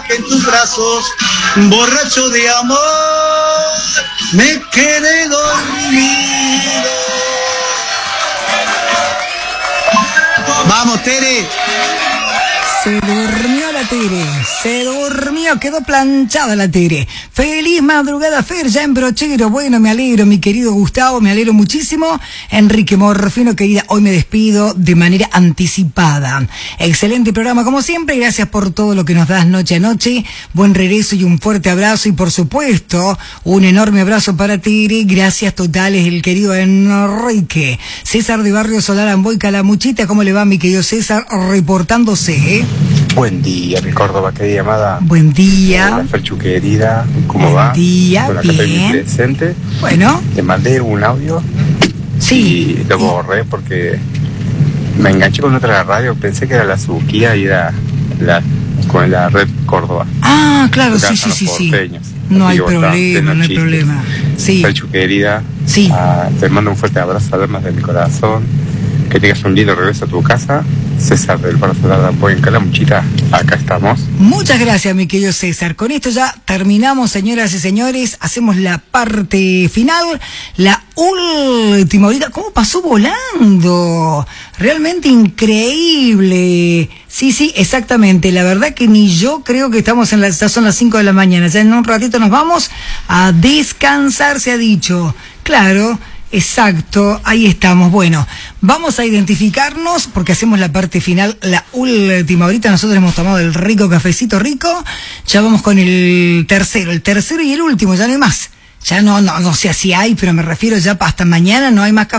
que en tus brazos, borracho de amor, me quedé dormido. Vamos, Tere. Se durmió la Tere, se durmió, quedó planchada la Tere. Feliz madrugada, Fer, ya en brochero. Bueno, me alegro, mi querido Gustavo, me alegro muchísimo. Enrique Morfino, querida, hoy me despido de manera anticipada. Excelente programa, como siempre, gracias por todo lo que nos das noche a noche. Buen regreso y un fuerte abrazo, y por supuesto, un enorme abrazo para Tere. Gracias totales, el querido Enrique. César de Barrio Solar, Amboy, Calamuchita, ¿cómo le va, mi querido César? Reportándose, Buen día, mi Córdoba, querida amada. Buen día. La Ferchu querida, ¿cómo Buen va? día, Bueno, acá estoy muy bien. presente. Bueno. Te mandé un audio. Sí. Y lo borré porque me enganché con otra radio, pensé que era la Suquía y era con la red Córdoba. Ah, claro, Acá sí. están los porteños. No hay Así que vos problema, no hay chistes. problema. Sí. Ferchu querida, Sí. te mando un fuerte abrazo a almas de mi corazón. Que tengas un lindo regreso a tu casa. César del Barrio Solar de Amboy en Calamuchita, acá estamos. Muchas gracias, mi querido César. Con esto ya terminamos, señoras y señores. Hacemos la parte final, la última horita. ¿Cómo pasó volando? Realmente increíble. Sí, exactamente. La verdad que ni yo creo que estamos ya son las 5 de la mañana. Ya en un ratito nos vamos a descansar, se ha dicho. Claro. Exacto, ahí estamos. Bueno, vamos a identificarnos porque hacemos la parte final, la última horita. Nosotros hemos tomado el rico cafecito rico. Ya vamos con el tercero y el último, ya no hay más. Ya no sé si hay, pero me refiero ya hasta mañana no hay más café.